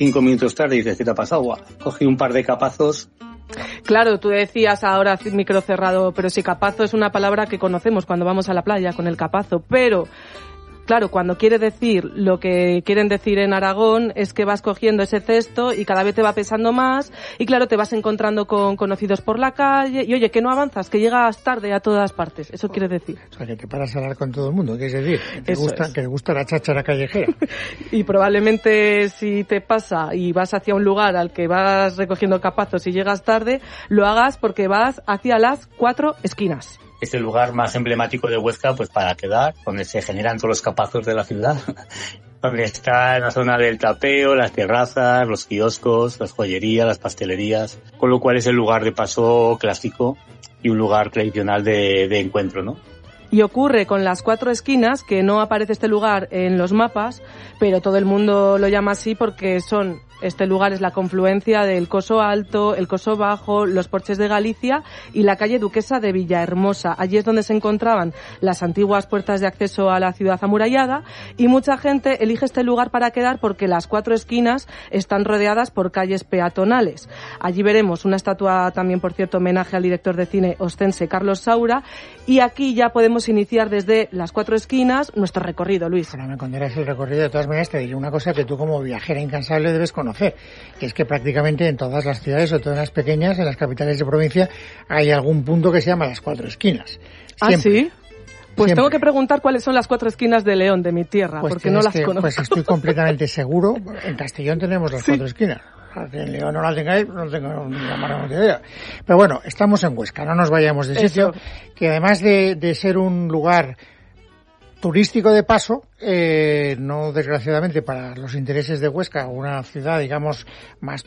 5 minutos tarde y dices, ¿qué te ha pasado? Buah, cogí un par de capazos. Claro, tú decías ahora micro cerrado, pero si capazo es una palabra que conocemos cuando vamos a la playa con el capazo, pero claro, cuando quiere decir lo que quieren decir en Aragón es que vas cogiendo ese cesto y cada vez te va pesando más y claro, te vas encontrando con conocidos por la calle y oye, que no avanzas, que llegas tarde a todas partes. Eso quiere decir. O sea, que te paras a hablar con todo el mundo, ¿qué es decir? Que te gusta la cháchara callejera. Y probablemente si te pasa y vas hacia un lugar al que vas recogiendo capazos y llegas tarde, lo hagas porque vas hacia las 4 esquinas. Es el lugar más emblemático de Huesca, pues para quedar, donde se generan todos los capazos de la ciudad. Donde está en la zona del tapeo, las terrazas, los kioscos, las joyerías, las pastelerías. Con lo cual es el lugar de paso clásico y un lugar tradicional de encuentro, ¿no? Y ocurre con las 4 esquinas, que no aparece este lugar en los mapas, pero todo el mundo lo llama así porque este lugar es la confluencia del Coso Alto, el Coso Bajo, los Porches de Galicia y la calle Duquesa de Villahermosa. Allí es donde se encontraban las antiguas puertas de acceso a la ciudad amurallada y mucha gente elige este lugar para quedar porque las 4 esquinas están rodeadas por calles peatonales. Allí veremos una estatua también, por cierto, homenaje al director de cine ostense Carlos Saura y aquí ya podemos iniciar desde las 4 esquinas nuestro recorrido, Luis. Ahora me contarás el recorrido, de todas maneras te diré una cosa que tú como viajera incansable debes conocer, que es que prácticamente en todas las ciudades, sobre todo en las pequeñas, en las capitales de provincia, hay algún punto que se llama las 4 esquinas. Siempre. ¿Ah, sí? Pues Siempre. tengo que preguntar cuáles son las 4 esquinas de León, de mi tierra, pues porque no las conozco. Pues estoy completamente seguro. En Castellón tenemos las 4 esquinas. En León no las tengáis, no tengo ni la más remota idea. Pero bueno, estamos en Huesca, no nos vayamos de sitio, que además de ser un lugar turístico de paso, no desgraciadamente para los intereses de Huesca, una ciudad digamos más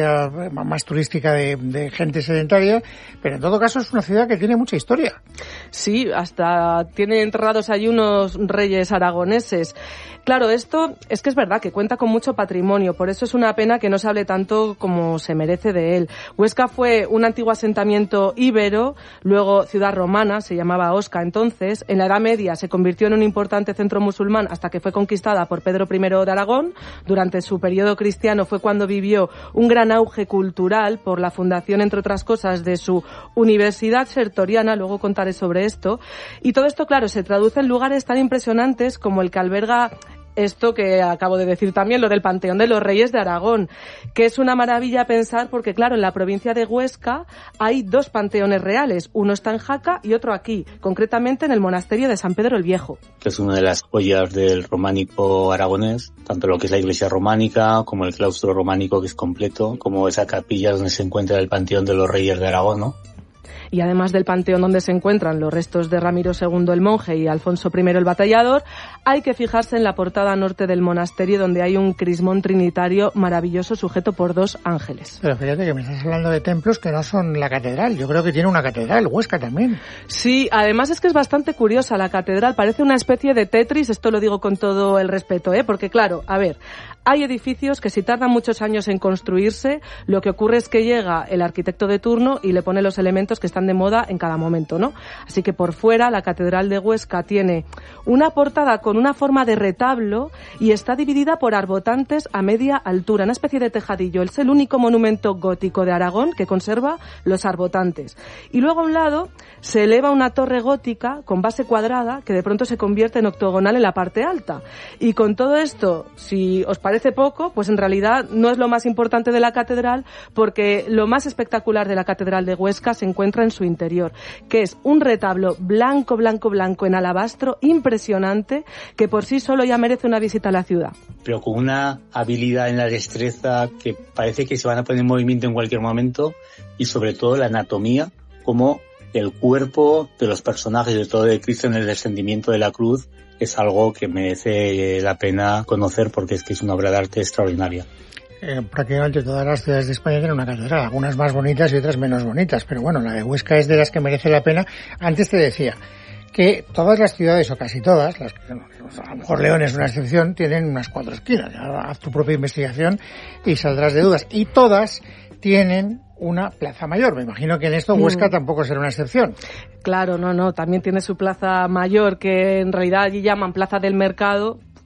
turística de gente sedentaria, pero en todo caso es una ciudad que tiene mucha historia. Sí, hasta tiene enterrados allí unos reyes aragoneses. Claro, esto es que es verdad que cuenta con mucho patrimonio, por eso es una pena que no se hable tanto como se merece de él. Huesca fue un antiguo asentamiento íbero, luego ciudad romana, se llamaba Osca entonces. En la Edad Media se convirtió en un importante centro musulmán hasta que fue conquistada por Pedro I de Aragón. Durante su periodo cristiano fue cuando vivió un gran auge cultural por la fundación, entre otras cosas, de su Universidad Sertoriana, luego contaré sobre esto. Y todo esto, claro, se traduce en lugares tan impresionantes como el que alberga esto que acabo de decir también, lo del Panteón de los Reyes de Aragón, que es una maravilla pensar porque, claro, en la provincia de Huesca hay 2 panteones reales, uno está en Jaca y otro aquí, concretamente en el monasterio de San Pedro el Viejo. Que es una de las joyas del románico aragonés, tanto lo que es la iglesia románica, como el claustro románico que es completo, como esa capilla donde se encuentra el Panteón de los Reyes de Aragón, ¿no? Y además del panteón donde se encuentran los restos de Ramiro II el monje y Alfonso I el batallador, hay que fijarse en la portada norte del monasterio donde hay un crismón trinitario maravilloso sujeto por 2 ángeles. Pero fíjate que me estás hablando de templos que no son la catedral. Yo creo que tiene una catedral, Huesca también. Sí, además es que es bastante curiosa la catedral. Parece una especie de Tetris, esto lo digo con todo el respeto, porque claro, a ver, hay edificios que si tardan muchos años en construirse, lo que ocurre es que llega el arquitecto de turno y le pone los elementos que están de moda en cada momento, ¿no? Así que por fuera la Catedral de Huesca tiene una portada con una forma de retablo y está dividida por arbotantes a media altura, una especie de tejadillo. Es el único monumento gótico de Aragón que conserva los arbotantes. Y luego a un lado se eleva una torre gótica con base cuadrada que de pronto se convierte en octogonal en la parte alta. Y con todo esto, si os parece poco, pues en realidad no es lo más importante de la catedral, porque lo más espectacular de la Catedral de Huesca se encuentra en su interior, que es un retablo blanco en alabastro impresionante que por sí solo ya merece una visita a la ciudad. Pero con una habilidad en la destreza que parece que se van a poner en movimiento en cualquier momento y sobre todo la anatomía, como el cuerpo de los personajes, de todo de Cristo en el descendimiento de la cruz, es algo que merece la pena conocer porque es que es una obra de arte extraordinaria. Prácticamente todas las ciudades de España tienen una catedral, algunas más bonitas y otras menos bonitas, pero bueno, la de Huesca es de las que merece la pena. Antes te decía que todas las ciudades, o casi todas, las que, a lo mejor León es una excepción, tienen unas 4 esquinas. Haz tu propia investigación y saldrás de dudas. Y todas tienen una plaza mayor. Me imagino que en esto Huesca tampoco será una excepción. Claro, no, también tiene su plaza mayor, que en realidad allí llaman Plaza del Mercado,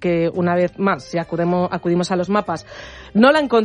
que una vez más, si acudimos a los mapas, no la encontramos